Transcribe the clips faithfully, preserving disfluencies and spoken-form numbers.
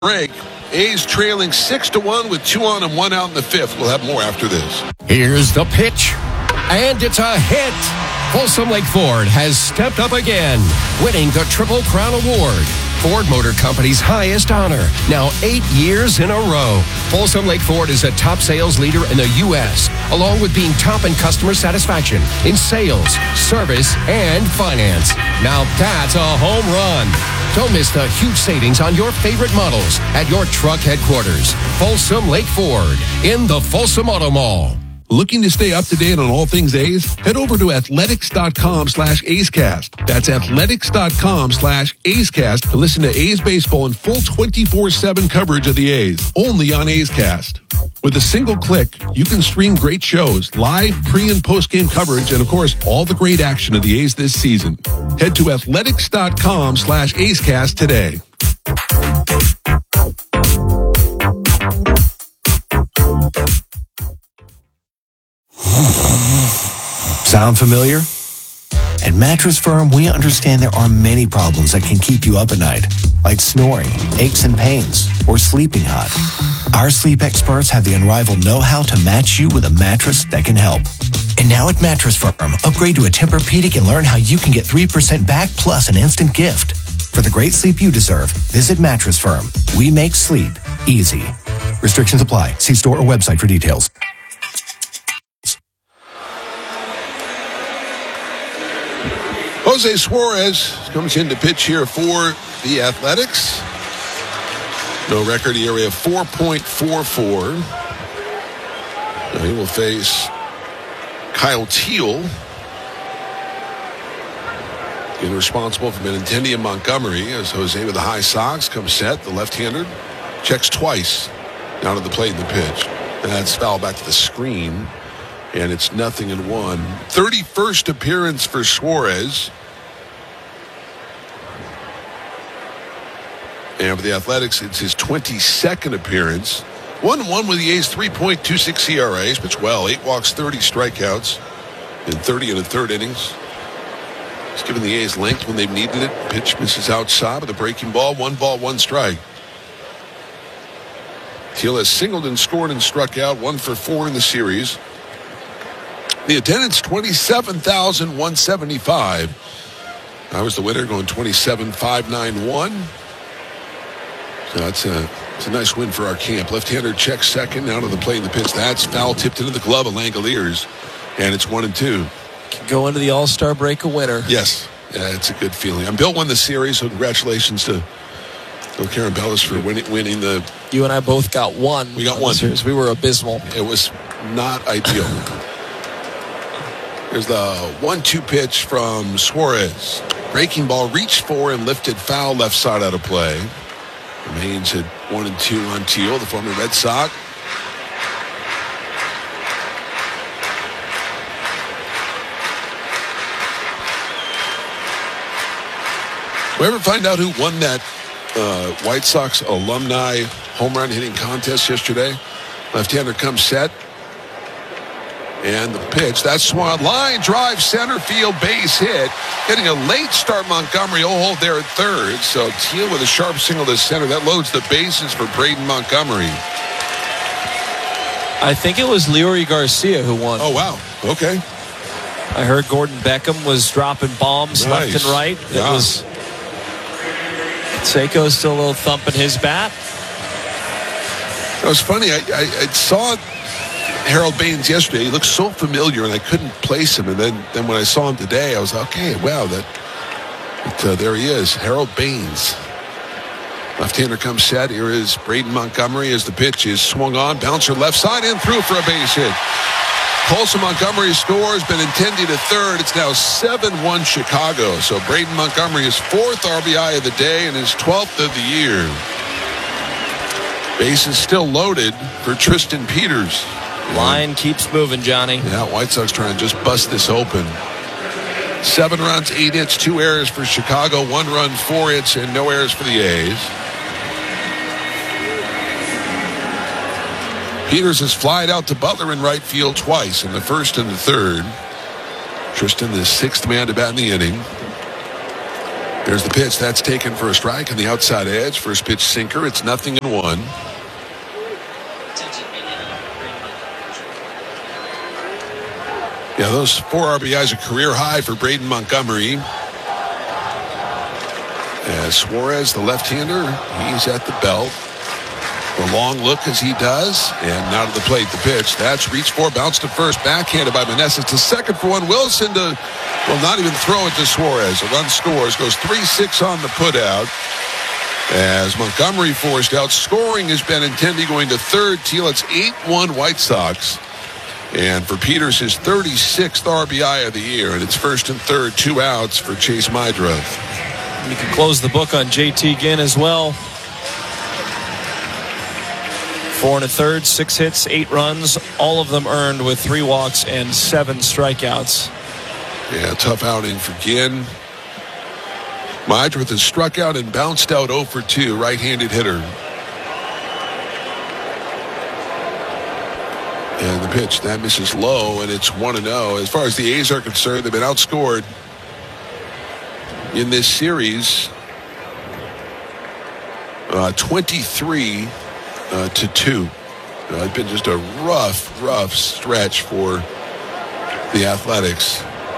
break. A's trailing six to one with two on and one out in the fifth. We'll have more after this. Here's the pitch, and it's a hit. Folsom Lake Ford has stepped up again, winning the Triple Crown Award, Ford Motor Company's highest honor, now eight years in a row. Folsom Lake Ford is a top sales leader in the U S, along with being top in customer satisfaction in sales, service, and finance. Now that's a home run. Don't miss the huge savings on your favorite models at your truck headquarters. Folsom Lake Ford in the Folsom Auto Mall. Looking to stay up to date on all things A's? Head over to athletics.com slash A'scast. That's athletics.com slash A'scast to listen to A's baseball in full twenty-four seven coverage of the A's, only on A's Cast. With a single click, you can stream great shows, live pre- and post-game coverage, and of course, all the great action of the A's this season. Head to athletics.com slash A'scast today. Sound familiar? At Mattress Firm, we understand there are many problems that can keep you up at night, like snoring, aches and pains, or sleeping hot. Our sleep experts have the unrivaled know-how to match you with a mattress that can help. And now at Mattress Firm, upgrade to a Tempur-Pedic and learn how you can get three percent back plus an instant gift. For the great sleep you deserve, visit Mattress Firm. We make sleep easy. Restrictions apply. See store or website for details. Jose Suarez comes in to pitch here for the Athletics. No record E R A of four point four four. Now he will face Kyle Teal, being responsible for Benintendi and Montgomery, as Jose with the high Sox comes set. The left-hander checks twice down to the plate in the pitch. And that's foul back to the screen. And it's nothing in one. thirty-first appearance for Suarez. And for the Athletics, it's his twenty-second appearance. one one with the A's, three point two six E R As, pitched well. Eight walks, thirty strikeouts in thirty and a third innings. He's given the A's length when they've needed it. Pitch misses outside with a breaking ball. One ball, one strike. Teal has singled and scored and struck out. One for four in the series. The attendance, twenty-seven thousand one hundred seventy-five. I was the winner, going twenty-seven five ninety-one. So that's a, it's a nice win for our camp. Left-hander checks second, out of the plate in the pitch. That's foul, tipped into the glove of Langoliers. And it's one and two. Can go into the All-Star break a winner. Yes. Yeah, it's a good feeling. And Bill won the series, so congratulations to Bill Carambellis for winning, winning the... You and I both got one. We got one. Series. We were abysmal. It was not ideal. Here's the one two pitch from Suarez. Breaking ball reached for and lifted foul, left side out of play. Remains at one and two on Teal, the former Red Sox. We ever find out who won that uh, White Sox alumni home run hitting contest yesterday? Left-hander comes set. And the pitch, that's swung line drive, center field, base hit. Getting a late start, Montgomery. Oh, hold there at third. So Teal with a sharp single to center. That loads the bases for Braden Montgomery. I think it was Leory Garcia who won. Oh, wow. Okay. I heard Gordon Beckham was dropping bombs nice. left and right. It yeah. was Seiko's still a little thump in his bat. It was funny. I, I, I saw Harold Baines yesterday. He looked so familiar, and I couldn't place him. And then, then when I saw him today, I was like, okay, wow, that. But, uh, there he is, Harold Baines. Left-hander comes set. Here is Braden Montgomery as the pitch is swung on. Bouncer left side and through for a base hit. Colson Montgomery scores. Benintendi to third. It's now seven one Chicago. So Braden Montgomery is fourth R B I of the day and his twelfth of the year. Base is still loaded for Tristan Peters. Line keeps moving, Johnny. Yeah, White Sox trying to just bust this open. Seven runs, eight hits, two errors for Chicago, one run, four hits, and no errors for the A's. Peters has flied out to Butler in right field twice, in the first and the third. Tristan, the sixth man to bat in the inning. There's the pitch. That's taken for a strike on the outside edge. First pitch sinker. It's nothing and one. Yeah, those four R B Is a career high for Braden Montgomery. As Suarez, the left-hander, he's at the belt. The long look as he does. And now to the plate, the pitch. That's reached for, bounced to first, backhanded by Meneses to second for one. Wilson to, well, not even throw it to Suarez. A run scores, goes three six on the putout. As Montgomery forced out, scoring is Benintendi going to third. Teal, it's eight one White Sox. And for Peters, his thirty-sixth R B I of the year. And it's first and third, two outs for Chase Meidroth. You can close the book on J T Ginn as well. Four and a third, six hits, eight runs, all of them earned with three walks and seven strikeouts. Yeah, tough outing for Ginn. Meidroth has struck out and bounced out oh for two, right-handed hitter. And the pitch, that misses low, and it's one and oh. As far as the A's are concerned, they've been outscored in this series uh, twenty-three uh, to two. Uh, it's been just a rough, rough stretch for the Athletics.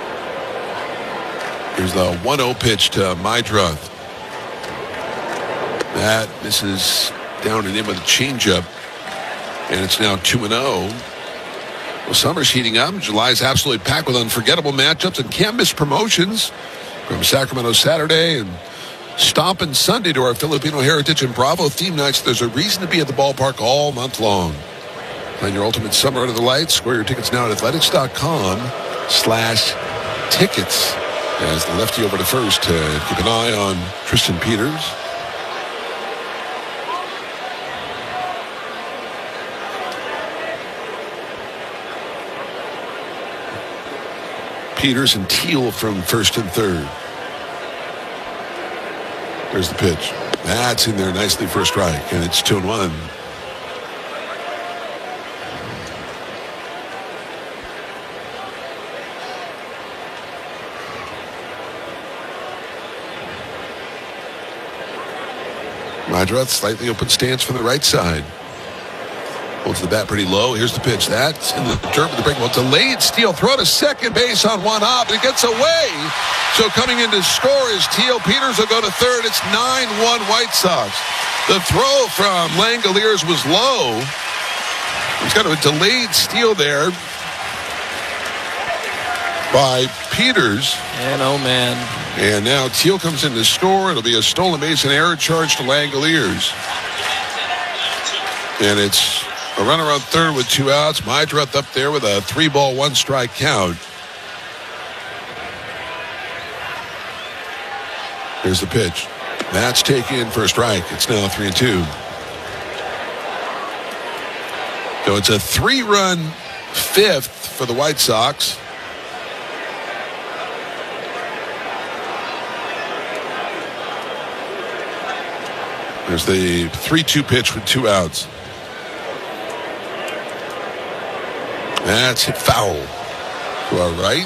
Here's the one oh pitch to Meidroth. That misses down and in with a changeup, and it's now two and oh. Well, summer's heating up. July's absolutely packed with unforgettable matchups and can't miss promotions. From Sacramento Saturday and stomping Sunday to our Filipino Heritage and Bravo theme nights, there's a reason to be at the ballpark all month long. Plan your ultimate summer under the lights. Score your tickets now at athletics.com slash tickets. As the lefty over to first to keep an eye on Tristan Peters. Peters and Teal from first and third. There's the pitch. That's in there nicely for a strike, and it's two and one. Meidroth, slightly open stance from the right side. Holds the bat pretty low. Here's the pitch. That's in the dirt with the break. Well, delayed steal. Throw to second base on one hop. It gets away. So coming in to score is Teal. Peters will go to third. It's nine one White Sox. The throw from Langoliers was low. He's got a delayed steal there by Peters. And oh, man. And now Teal comes in to score. It'll be a stolen base and error charge to Langoliers. And it's a runner on third with two outs. Meidroth up there with a three ball, one strike count. Here's the pitch. That's taken for a strike. It's now three and two. So it's a three run fifth for the White Sox. There's the three two pitch with two outs. That's hit foul to our right.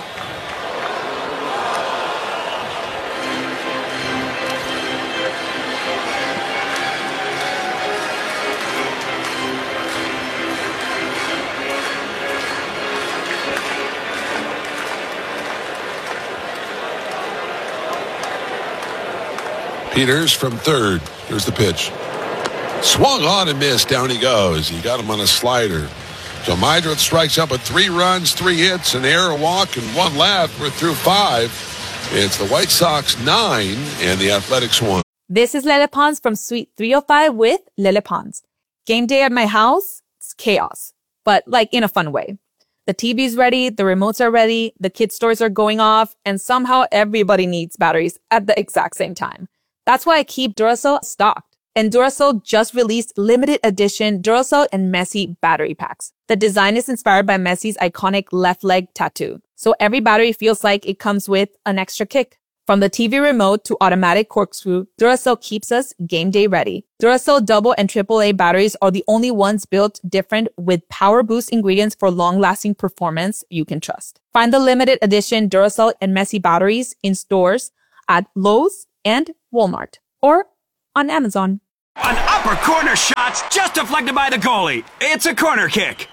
Peters from third. Here's the pitch. Swung on and missed. Down he goes. He got him on a slider. So Meidroth strikes up with three runs, three hits, an error, walk, and one left. We're through five. It's the White Sox nine and the Athletics one. This is Lele Pons from Suite three oh five with Lele Pons. Game day at my house, it's chaos, but like in a fun way. The T V's ready, the remotes are ready, the kids' toys are going off, and somehow everybody needs batteries at the exact same time. That's why I keep Duracell stocked. And Duracell just released limited edition Duracell and Messi battery packs. The design is inspired by Messi's iconic left leg tattoo. So every battery feels like it comes with an extra kick. From the T V remote to automatic corkscrew, Duracell keeps us game day ready. Duracell double and triple A batteries are the only ones built different with power boost ingredients for long-lasting performance you can trust. Find the limited edition Duracell and Messi batteries in stores at Lowe's and Walmart, or on Amazon. An upper corner shot's just deflected by the goalie. It's a corner kick.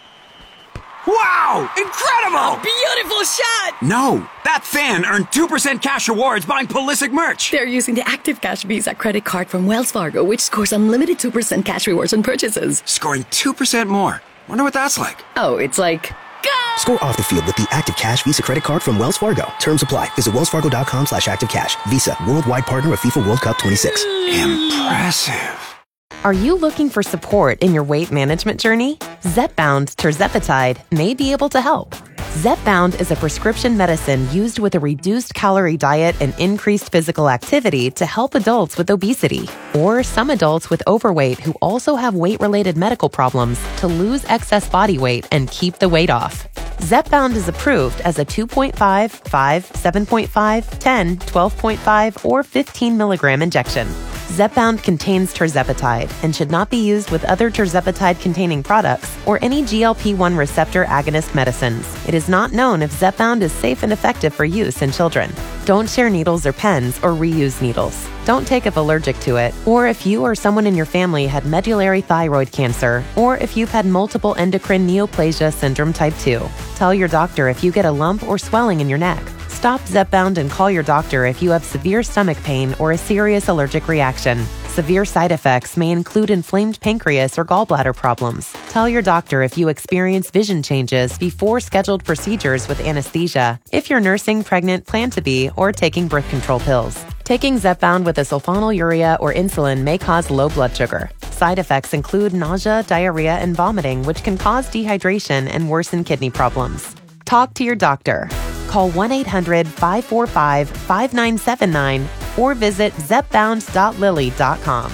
Wow! Incredible! Beautiful shot! No, that fan earned two percent cash rewards buying Pulisic merch. They're using the Active Cash Visa credit card from Wells Fargo, which scores unlimited two percent cash rewards on purchases. Scoring two percent more. Wonder what that's like. Oh, it's like... Go! Score off the field with the Active Cash Visa credit card from Wells Fargo. Terms apply. Visit wellsfargo.com slash activecash. Visa, worldwide partner of FIFA World Cup twenty-six. Impressive. Are you looking for support in your weight management journey? Zepbound tirzepatide may be able to help. Zepbound is a prescription medicine used with a reduced calorie diet and increased physical activity to help adults with obesity or some adults with overweight who also have weight-related medical problems to lose excess body weight and keep the weight off. Zepbound is approved as a two point five, five, seven point five, ten, twelve point five, or fifteen milligram injection. Zepbound contains tirzepatide and should not be used with other tirzepatide-containing products or any G L P one receptor agonist medicines. It is not known if Zepbound is safe and effective for use in children. Don't share needles or pens or reuse needles. Don't take if allergic to it, or if you or someone in your family had medullary thyroid cancer, or if you've had multiple endocrine neoplasia syndrome type two. Tell your doctor if you get a lump or swelling in your neck. Stop Zepbound and call your doctor if you have severe stomach pain or a serious allergic reaction. Severe side effects may include inflamed pancreas or gallbladder problems. Tell your doctor if you experience vision changes before scheduled procedures with anesthesia, if you're nursing, pregnant, plan to be, or taking birth control pills. Taking Zepbound with a sulfonylurea or insulin may cause low blood sugar. Side effects include nausea, diarrhea, and vomiting, which can cause dehydration and worsen kidney problems. Talk to your doctor. Call one eight hundred, five four five, five nine seven nine or visit zepbound dot lilly dot com.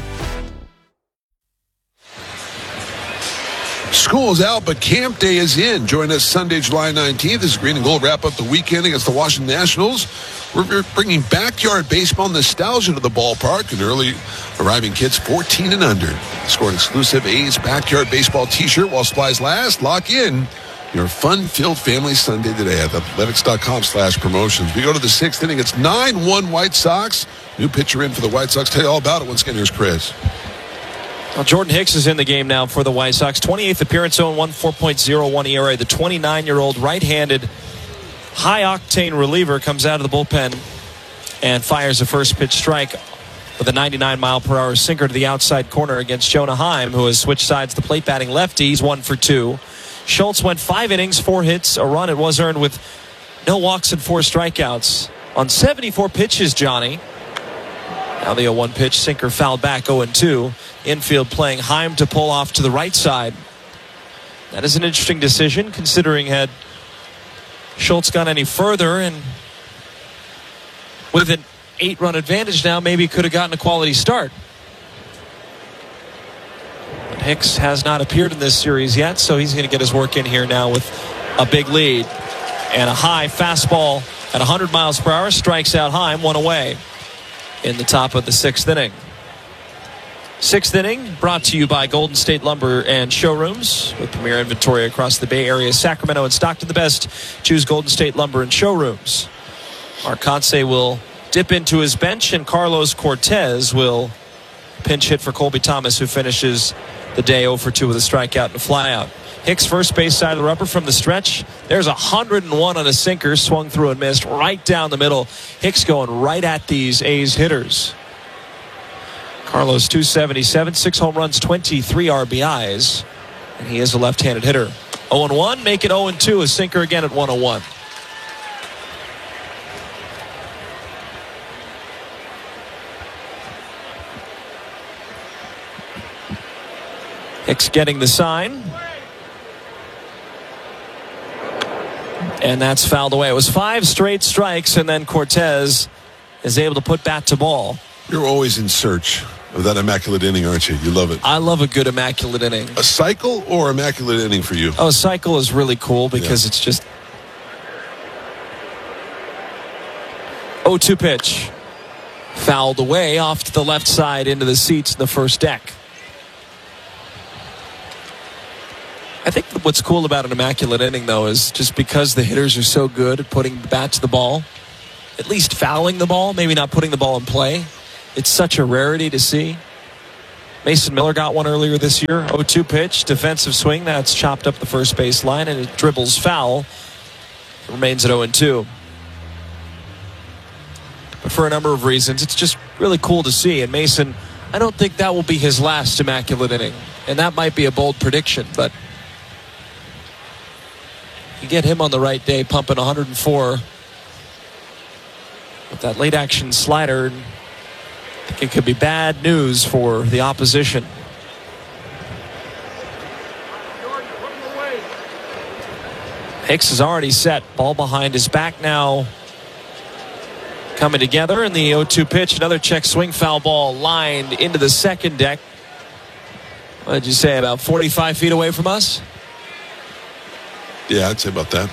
School's out, but camp day is in. Join us Sunday, July nineteenth as Green and Gold wrap up the weekend against the Washington Nationals. We're bringing backyard baseball nostalgia to the ballpark, and early arriving kids fourteen and under score an exclusive A's backyard baseball t-shirt while supplies last. Lock in your fun-filled family Sunday today at athletics.com slash promotions. We go to the sixth inning. It's nine one White Sox. New pitcher in for the White Sox. Tell you all about it once again. Here's Chris. Well, Jordan Hicks is in the game now for the White Sox. twenty-eighth appearance, oh and one, four point oh one E R A. The twenty-nine-year-old right-handed high-octane reliever comes out of the bullpen and fires a first pitch strike with a ninety-nine mile per hour sinker to the outside corner against Jonah Heim, who has switched sides to the plate, batting lefty. He's one for two. Schultz went five innings, four hits, a run. It was earned with no walks and four strikeouts on seventy-four pitches, Johnny. Now the oh one pitch, sinker fouled back, oh and two. Infield playing Heim to pull off to the right side. That is an interesting decision, considering had Schultz gone any further and with an eight-run advantage now, maybe could have gotten a quality start. But Hicks has not appeared in this series yet, so he's going to get his work in here now with a big lead. And a high fastball at one hundred miles per hour strikes out Heim, one away in the top of the sixth inning. Sixth inning brought to you by Golden State Lumber and Showrooms with premier inventory across the Bay Area, Sacramento, and Stockton. The best. Choose Golden State Lumber and Showrooms. Mark Kotsay will dip into his bench, and Carlos Cortez will pinch hit for Colby Thomas, who finishes the day oh for two with a strikeout and a flyout. Hicks first base side of the rubber from the stretch. There's one hundred one on a sinker, swung through and missed right down the middle. Hicks going right at these A's hitters. Carlos two seventy-seven, six home runs, twenty-three R B Is, and he is a left-handed hitter. oh and one, make it oh and two, a sinker again at one oh one. Hicks getting the sign. And that's fouled away. It was five straight strikes, and then Cortez is able to put bat to ball. You're always in search of that immaculate inning, aren't you? You love it. I love a good immaculate inning. A cycle or immaculate inning for you? Oh, a cycle is really cool because yeah. It's just oh two pitch. Fouled away off to the left side into the seats in the first deck. I think what's cool about an immaculate inning, though, is just because the hitters are so good at putting the bat to the ball, at least fouling the ball, maybe not putting the ball in play, it's such a rarity to see. Mason Miller got one earlier this year. oh two pitch, defensive swing. That's chopped up the first base line, and it dribbles foul. It remains at oh and two. But for a number of reasons, it's just really cool to see. And Mason, I don't think that will be his last immaculate inning. And that might be a bold prediction, but you get him on the right day, pumping one oh four with that late action slider. And I think it could be bad news for the opposition. Hicks is already set. Ball behind his back now. Coming together in the oh two pitch. Another check swing foul ball lined into the second deck. What did you say, about forty-five feet away from us? Yeah, I'd say about that.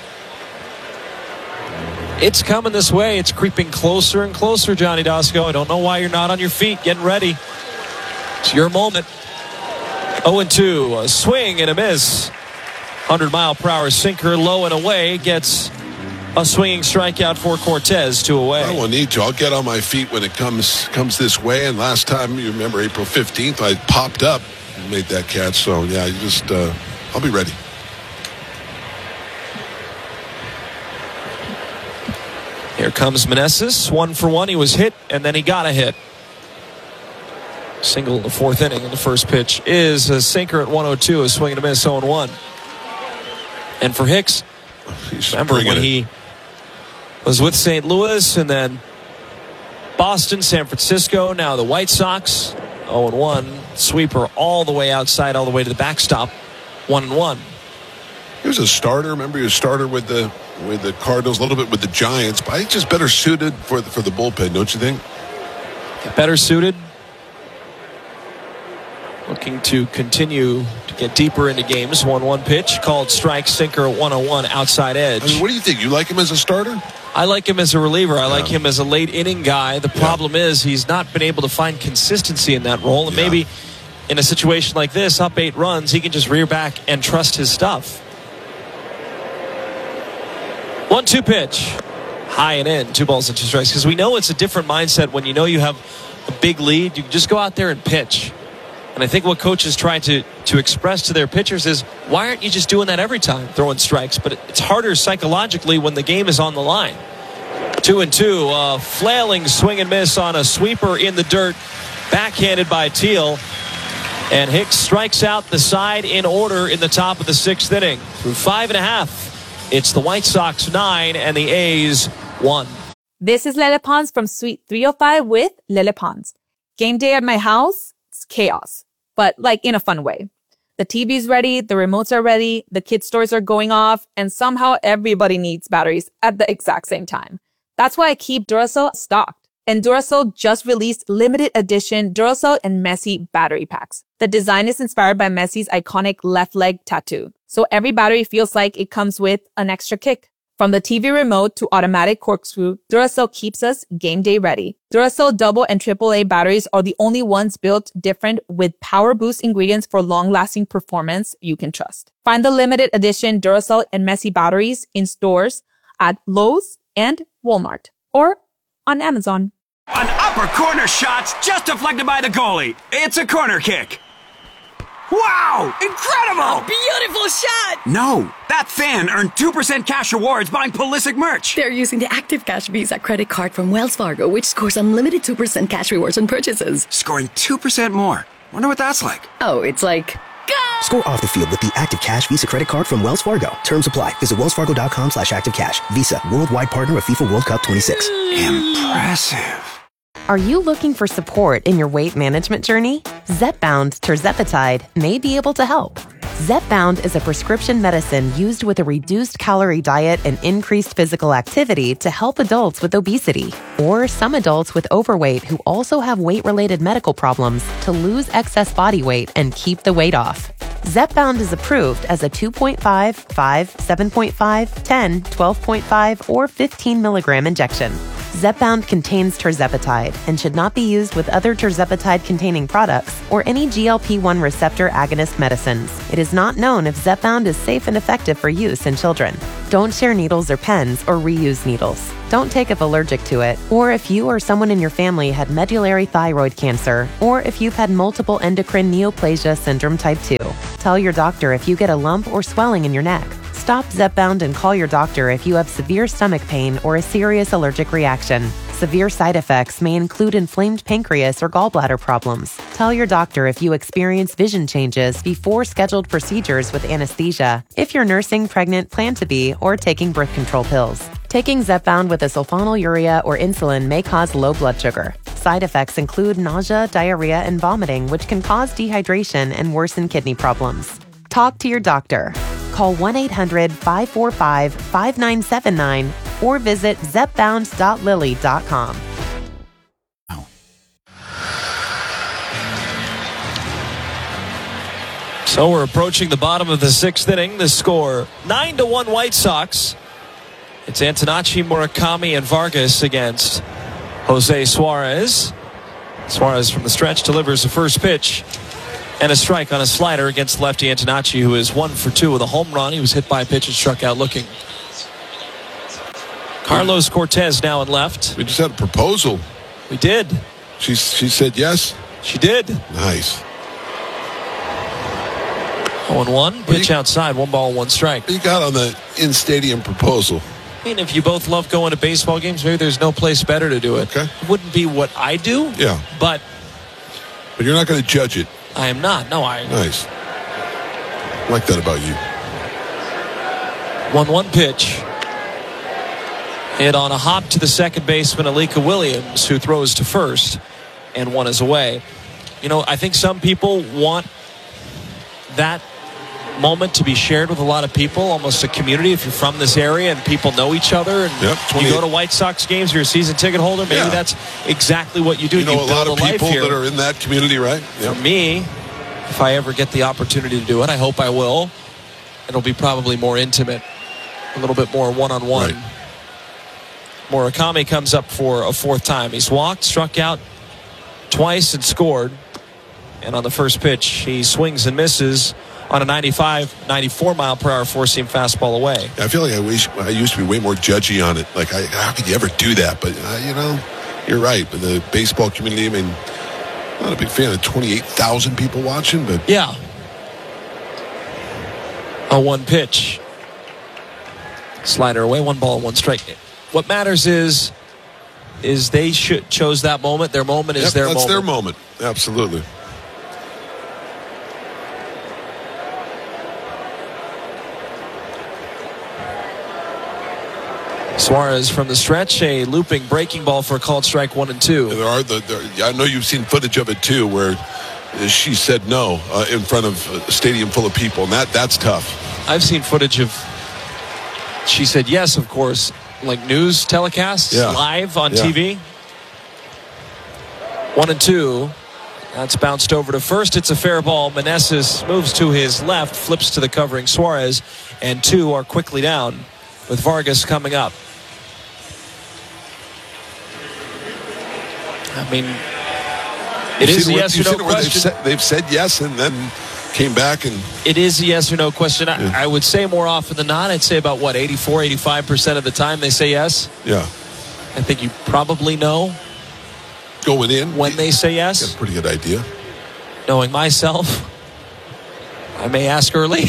It's coming this way. It's creeping closer and closer, Johnny Dosco. I don't know why you're not on your feet getting ready. It's your moment. oh and two. A swing and a miss. one hundred mile per hour sinker low and away. Gets a swinging strikeout for Cortez, two away. I won't need to. I'll get on my feet when it comes comes this way. And last time, you remember April fifteenth, I popped up and made that catch. So, yeah, you just, uh, I'll be ready. Here comes Meneses. One for one. He was hit, and then he got a hit. Single in the fourth inning, and the first pitch is a sinker at one oh two, a swing and a miss, oh and one. And for Hicks, He's remember when it. he was with Saint Louis and then Boston, San Francisco, now the White Sox. oh and one. Sweeper all the way outside, all the way to the backstop. one and one. He was a starter. Remember, he was a starter with the with the Cardinals, a little bit with the Giants. But I think just better suited for the, for the bullpen, don't you think? Better suited. Looking to continue to get deeper into games. one one pitch, called strike, sinker at one oh one, outside edge. I mean, what do you think? You like him as a starter? I like him as a reliever. I yeah. like him as a late inning guy. The yeah. problem is he's not been able to find consistency in that role. And yeah. maybe in a situation like this, up eight runs, he can just rear back and trust his stuff. one two pitch. High and in. Two balls and two strikes. Because we know it's a different mindset when you know you have a big lead. You can just go out there and pitch. And I think what coaches try to, to express to their pitchers is, why aren't you just doing that every time, throwing strikes? But it's harder psychologically when the game is on the line. Two and two, uh, flailing swing and miss on a sweeper in the dirt, backhanded by Teal. And Hicks strikes out the side in order in the top of the sixth inning. Through five and a half, it's the White Sox nine and the A's one. This is Lele Pons from Suite three oh five with Lele Pons. Game day at my house, it's chaos. But like in a fun way. The T V's ready, the remotes are ready, the kids' toys are going off, and somehow everybody needs batteries at the exact same time. That's why I keep Duracell stocked. And Duracell just released limited edition Duracell and Messi battery packs. The design is inspired by Messi's iconic left leg tattoo. So every battery feels like it comes with an extra kick. From the T V remote to automatic corkscrew, Duracell keeps us game day ready. Duracell double and triple A batteries are the only ones built different with power boost ingredients for long-lasting performance you can trust. Find the limited edition Duracell and Messi batteries in stores at Lowe's and Walmart or on Amazon. An upper corner shot's just deflected by the goalie. It's a corner kick. Wow! Incredible! Beautiful shot! No, that fan earned two percent cash rewards buying Pulisic merch. They're using the Active Cash Visa credit card from Wells Fargo, which scores unlimited two percent cash rewards on purchases. Scoring two percent more. Wonder what that's like. Oh, it's like... Go! Score off the field with the Active Cash Visa credit card from Wells Fargo. Terms apply. Visit wellsfargo.com slash activecash. Visa, worldwide partner of FIFA World Cup twenty-six. Impressive. Are you looking for support in your weight management journey? Zepbound tirzepatide may be able to help. Zepbound is a prescription medicine used with a reduced calorie diet and increased physical activity to help adults with obesity or some adults with overweight who also have weight-related medical problems to lose excess body weight and keep the weight off. Zepbound is approved as a two point five, five, seven point five, ten, twelve point five, or fifteen milligram injection. Zepbound contains tirzepatide and should not be used with other tirzepatide-containing products or any G L P one receptor agonist medicines. It is not known if Zepbound is safe and effective for use in children. Don't share needles or pens or reuse needles. Don't take if allergic to it, or if you or someone in your family had medullary thyroid cancer, or if you've had multiple endocrine neoplasia syndrome type two. Tell your doctor if you get a lump or swelling in your neck. Stop Zepbound and call your doctor if you have severe stomach pain or a serious allergic reaction. Severe side effects may include inflamed pancreas or gallbladder problems. Tell your doctor if you experience vision changes before scheduled procedures with anesthesia, if you're nursing, pregnant, plan to be, or taking birth control pills. Taking Zepbound with a sulfonylurea or insulin may cause low blood sugar. Side effects include nausea, diarrhea, and vomiting, which can cause dehydration and worsen kidney problems. Talk to your doctor. Call one eight hundred five four five five nine seven nine or visit zepbound dot lilly dot com. So we're approaching the bottom of the sixth inning. The score, nine to one White Sox. It's Antonacci, Murakami, and Vargas against Jose Suarez. Suarez from the stretch delivers the first pitch and a strike on a slider against lefty Antonacci, who is one for two with a home run. He was hit by a pitch and struck out looking. Carlos Cortez now in left. We just had a proposal. We did. She, she said yes? She did. Nice. oh and one. Pitch outside. One ball, one strike. What you got on the in-stadium proposal? I mean, if you both love going to baseball games, maybe there's no place better to do it. Okay. It wouldn't be what I do. Yeah. But. But you're not going to judge it. I am not. No, I. Nice. I like that about you. one one pitch. Hit on a hop to the second baseman, Alika Williams, who throws to first, and one is away. You know, I think some people want that moment to be shared with a lot of people, almost a community. If you're from this area and people know each other, and yep, you go to White Sox games, you're a season ticket holder, maybe yeah. that's exactly what you do. You know, you a lot of a people here. that are in that community, right? Yep. For me, if I ever get the opportunity to do it, I hope I will. It'll be probably more intimate, a little bit more one-on-one. Right. Murakami comes up for a fourth time. He's walked, struck out twice, and scored. And on the first pitch, he swings and misses on a ninety-five, ninety-four mile per hour four-seam fastball away. I feel like I wish I used to be way more judgy on it. Like, I, how could you ever do that? But, uh, you know, you're right. But the baseball community, I mean, I'm not a big fan of twenty-eight thousand people watching, but. Yeah. A one pitch. Slider away, one ball, one strike. What matters is, is they should chose that moment. Their moment is yep, their that's moment. That's their moment. Absolutely. Suarez from the stretch, a looping breaking ball for a called strike one and two. There are the, there, I know you've seen footage of it too, where she said no uh, in front of a stadium full of people, and that that's tough. I've seen footage of. She said yes, of course, like news telecasts yeah. live on yeah. T V. One and two. That's bounced over to first. It's a fair ball. Meneses moves to his left, flips to the covering Suarez, and two are quickly down with Vargas coming up. I mean, it is a yes or no question. They've said, they've said yes and then came back and. It is a yes or no question. Yeah. I, I would say more often than not, I'd say about what, eighty-four, eighty-five percent of the time they say yes. Yeah. I think you probably know. Going in. When they say yes. Got a pretty good idea. Knowing myself, I may ask early.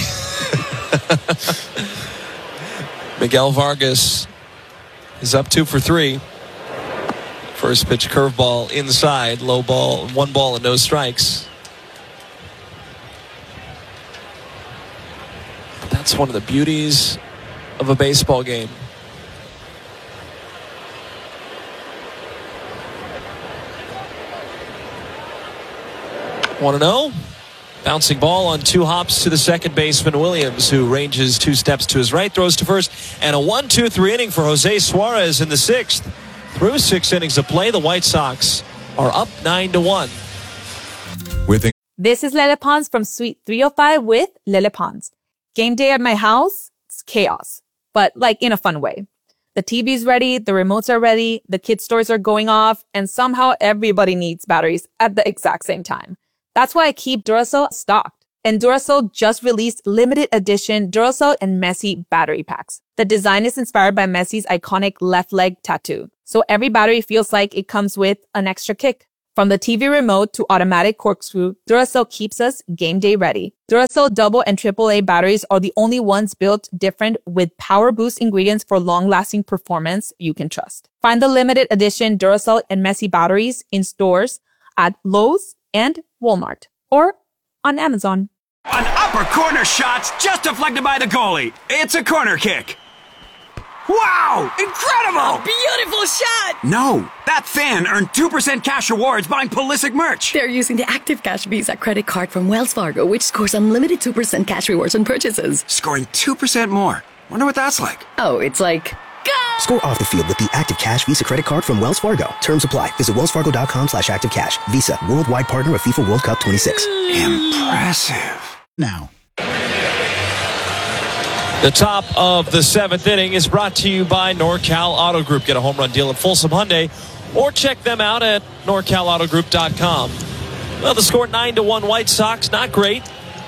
Miguel Vargas is up two for three. First pitch curveball inside, low ball, one ball and no strikes. That's one of the beauties of a baseball game. Want to know? Bouncing ball on two hops to the second baseman Williams, who ranges two steps to his right, throws to first, and a one two three inning for Jose Suarez in the sixth. Through six innings of play, the White Sox are up nine to one. With this is Lele Pons from Suite three oh five with Lele Pons. Game day at my house, it's chaos, but like in a fun way. The T V's ready, the remotes are ready, the kids' stores are going off, and somehow everybody needs batteries at the exact same time. That's why I keep Duracell stocked. And Duracell just released limited edition Duracell and Messi battery packs. The design is inspired by Messi's iconic left leg tattoo, so every battery feels like it comes with an extra kick. From the T V remote to automatic corkscrew, Duracell keeps us game day ready. Duracell double and triple A batteries are the only ones built different with power boost ingredients for long-lasting performance you can trust. Find the limited edition Duracell and Messi batteries in stores at Lowe's and Walmart or on Amazon. An upper corner shot's just deflected by the goalie. It's a corner kick. Wow! Incredible! Beautiful shot! No, that fan earned two percent cash rewards buying Pulisic merch. They're using the Active Cash Visa credit card from Wells Fargo, which scores unlimited two percent cash rewards on purchases. Scoring two percent more. Wonder what that's like. Oh, it's like... Go! Score off the field with the Active Cash Visa credit card from Wells Fargo. Terms apply. Visit wellsfargo.com slash activecash. Visa, worldwide partner of FIFA World Cup twenty-six. Impressive. Now. The top of the seventh inning is brought to you by NorCal Auto Group. Get a home run deal at Folsom Hyundai or check them out at nor cal auto group dot com. Well, the score nine to one White Sox, not great.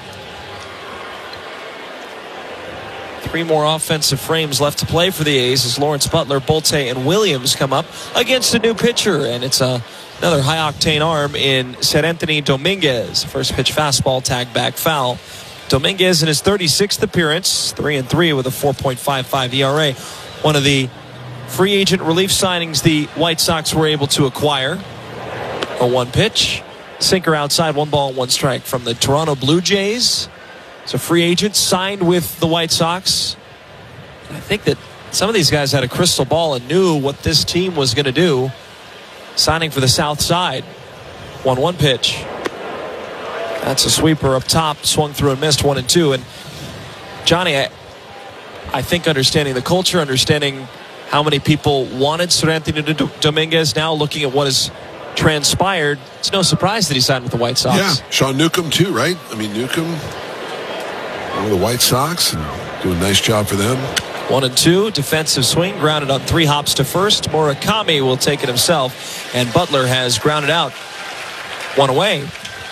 Three more offensive frames left to play for the A's as Lawrence Butler, Bolte, and Williams come up against a new pitcher. And it's a, another high-octane arm in Seranthony Dominguez. First pitch fastball, tag back foul. Dominguez in his thirty-sixth appearance, three and three with a four point five five E R A. One of the free agent relief signings the White Sox were able to acquire. A one pitch, sinker outside, one ball, one strike from the Toronto Blue Jays. It's a free agent signed with the White Sox. I think that some of these guys had a crystal ball and knew what this team was going to do. Signing for the South Side. one one pitch. That's a sweeper up top, swung through and missed, one and two. And Johnny, I, I think understanding the culture, understanding how many people wanted Seranthony Dominguez, now looking at what has transpired, it's no surprise that he signed with the White Sox. Yeah, Sean Newcomb too, right? I mean, Newcomb, one of the White Sox, and doing a nice job for them. One and two, defensive swing, grounded on three hops to first. Murakami will take it himself, and Butler has grounded out. One away.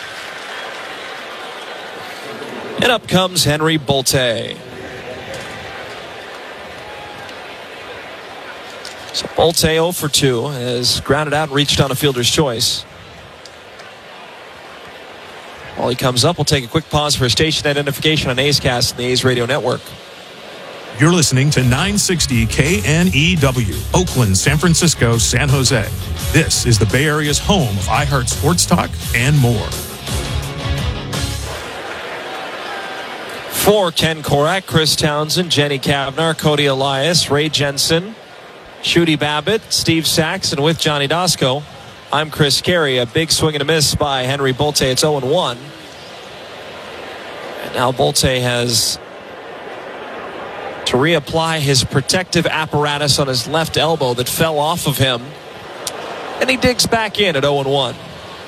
And up comes Henry Bolte. So Bolte oh for two has grounded out and reached on a fielder's choice. While he comes up, we'll take a quick pause for station identification on A's Cast and the A's Radio Network. You're listening to nine sixty K N E W, Oakland, San Francisco, San Jose. This is the Bay Area's home of iHeart Sports Talk and more. For Ken Korak, Chris Townsend, Jenny Kavnar, Cody Elias, Ray Jensen, Shooty Babbitt, Steve Sachs, and with Johnny Dasco, I'm Chris Carey. A big swing and a miss by Henry Bolte. It's oh and one. And now Bolte has to reapply his protective apparatus on his left elbow that fell off of him. And he digs back in at oh and one.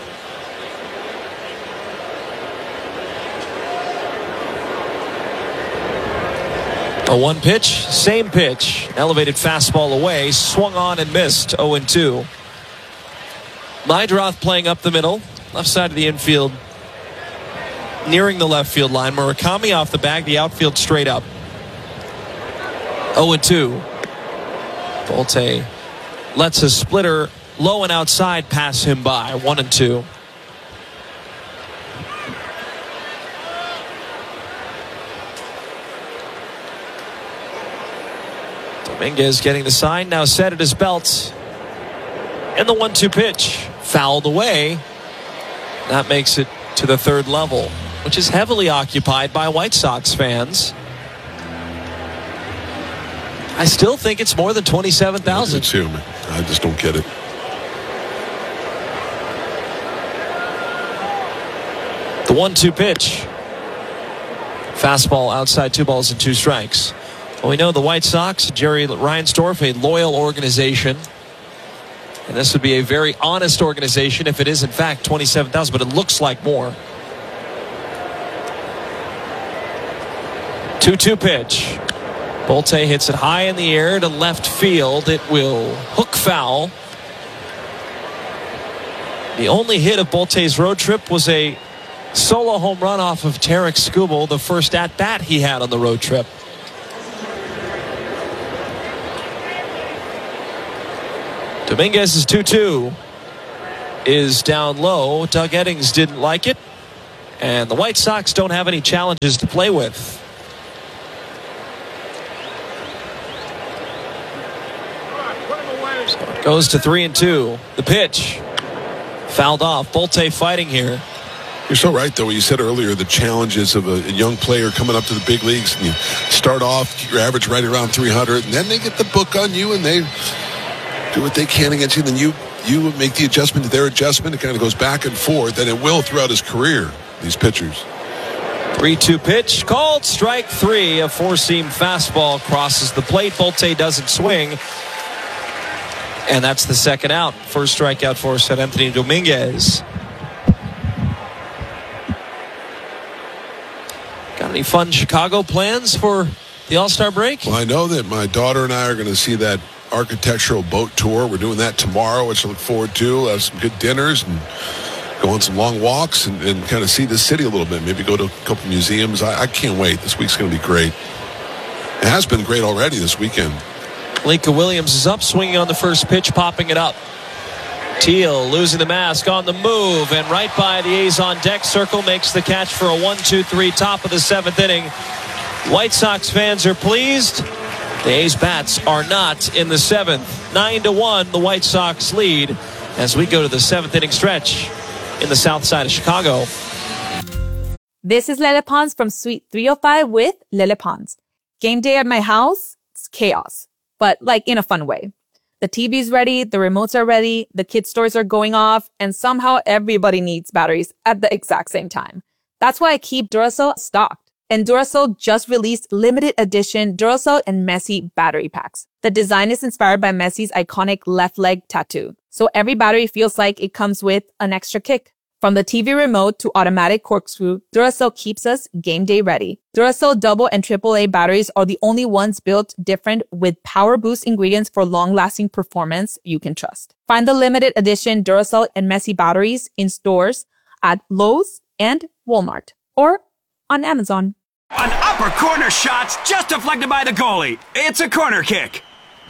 A one pitch, same pitch, elevated fastball away, swung on and missed, oh and two. Lydroth playing up the middle, left side of the infield, nearing the left field line. Murakami off the bag, the outfield straight up. oh and two. Bolte lets a splitter low and outside pass him by, one and two. Dominguez getting the sign, now set at his belt. And the one two pitch, fouled away. That makes it to the third level, which is heavily occupied by White Sox fans. I still think it's more than twenty-seven thousand. I just don't get it. The one two pitch. Fastball outside, two balls and two strikes. Well, we know the White Sox, Jerry Reinsdorf, a loyal organization. And this would be a very honest organization if it is, in fact, twenty-seven thousand, but it looks like more. two two pitch. Bolte hits it high in the air to left field. It will hook foul. The only hit of Bolte's road trip was a solo home run off of Tarek Skubal, the first at-bat he had on the road trip. Dominguez's two two is down low. Doug Eddings didn't like it. And the White Sox don't have any challenges to play with. So it goes to three and two. The pitch. Fouled off. Bolte fighting here. You're so right, though. What you said earlier, the challenges of a, a young player coming up to the big leagues, and you start off, your average right around three hundred, and then they get the book on you, and they do what they can against you. Then you you make the adjustment to their adjustment. It kind of goes back and forth, and it will throughout his career, these pitchers. three two pitch. Called strike three. A four-seam fastball crosses the plate. Bolte doesn't swing. And that's the second out. First strikeout for San Anthony Dominguez. Got any fun Chicago plans for the All-Star break? Well, I know that my daughter and I are going to see that architectural boat tour. We're doing that tomorrow, which I look forward to. We'll have some good dinners and go on some long walks and, and kind of see the city a little bit. Maybe go to a couple museums. I, I can't wait. This week's going to be great. It has been great already this weekend. Linka Williams is up, swinging on the first pitch, popping it up. Teal losing the mask on the move, and right by the A's on deck circle makes the catch for a one two three top of the seventh inning. White Sox fans are pleased. The A's bats are not in the seventh. Nine to one, the White Sox lead as we go to the seventh inning stretch in the south side of Chicago. This is Lele Pons from Suite three oh five with Lele Pons. Game day at my house, it's chaos, but like in a fun way. The T V's ready, the remotes are ready, the kids' toys are going off, and somehow everybody needs batteries at the exact same time. That's why I keep Duracell stocked. And Duracell just released limited edition Duracell and Messi battery packs. The design is inspired by Messi's iconic left leg tattoo. So every battery feels like it comes with an extra kick. From the T V remote to automatic corkscrew, Duracell keeps us game day ready. Duracell double and triple A batteries are the only ones built different with power boost ingredients for long-lasting performance you can trust. Find the limited edition Duracell and Messi batteries in stores at Lowe's and Walmart or on Amazon. An upper corner shot just deflected by the goalie. It's a corner kick.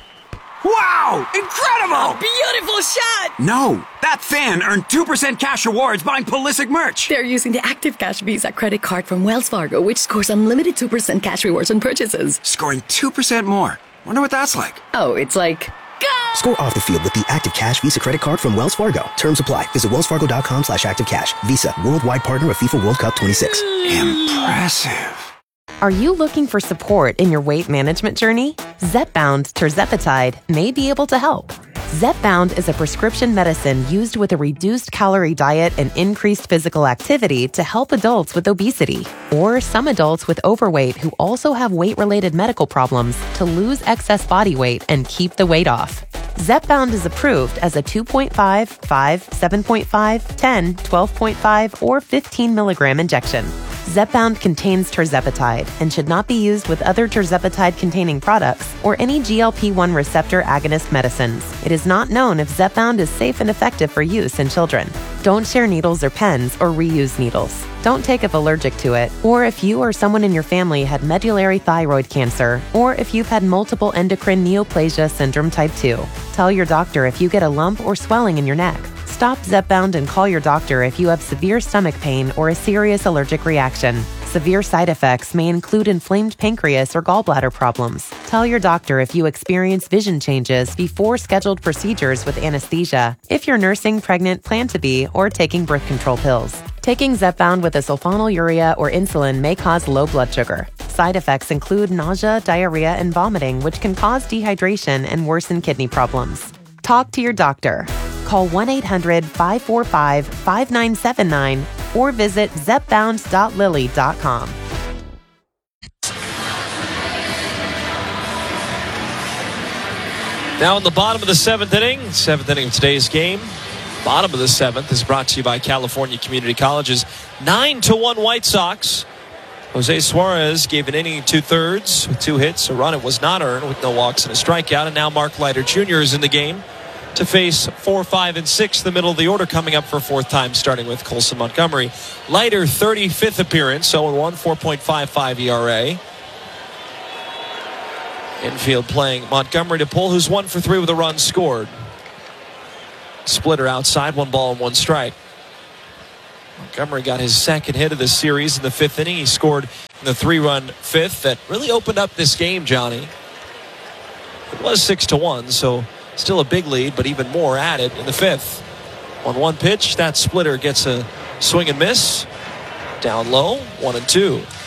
Wow! Incredible! Beautiful shot! No, that fan earned two percent cash rewards buying Pulisic merch. They're using the Active Cash Visa credit card from Wells Fargo, which scores unlimited two percent cash rewards on purchases. Scoring two percent more. Wonder what that's like. Oh, it's like... Go! Score off the field with the Active Cash Visa credit card from Wells Fargo. Terms apply. Visit wellsfargo.com slash active cash. Visa, worldwide partner of FIFA World Cup twenty-six. Impressive. Are you looking for support in your weight management journey? Zepbound tirzepatide may be able to help. Zepbound is a prescription medicine used with a reduced calorie diet and increased physical activity to help adults with obesity or some adults with overweight who also have weight-related medical problems to lose excess body weight and keep the weight off. Zepbound is approved as a two point five, five, seven point five, ten, twelve point five, or fifteen milligram injection. Zepbound contains tirzepatide and should not be used with other tirzepatide-containing products or any G L P one receptor agonist medicines. It is not known if Zepbound is safe and effective for use in children. Don't share needles or pens or reuse needles. Don't take if allergic to it, or if you or someone in your family had medullary thyroid cancer, or if you've had multiple endocrine neoplasia syndrome type two. Tell your doctor if you get a lump or swelling in your neck. Stop Zepbound and call your doctor if you have severe stomach pain or a serious allergic reaction. Severe side effects may include inflamed pancreas or gallbladder problems. Tell your doctor if you experience vision changes before scheduled procedures with anesthesia, if you're nursing, pregnant, plan to be, or taking birth control pills. Taking Zepbound with a sulfonylurea or insulin may cause low blood sugar. Side effects include nausea, diarrhea, and vomiting, which can cause dehydration and worsen kidney problems. Talk to your doctor. Call one eight hundred, five four five, five nine seven nine or visit zepbound dot lilly dot com. Now in the bottom of the seventh inning, seventh inning of today's game, bottom of the seventh is brought to you by California Community College's nine to one White Sox. Jose Suarez gave an inning two-thirds with two hits. A run it was not earned with no walks and a strikeout. And now Mark Leiter Junior is in the game to face four, five, and six, the middle of the order, coming up for fourth time, starting with Colson Montgomery. Leiter, thirty-fifth appearance, oh and one, four point five five E R A. Infield playing Montgomery to pull, who's one for three with a run scored. Splitter outside, one ball and one strike. Montgomery got his second hit of the series in the fifth inning. He scored in the three-run fifth that really opened up this game, Johnny. It was six to one, so still a big lead, but even more added in the fifth. On one pitch, that Splitter gets a swing and miss. Down low, one and two.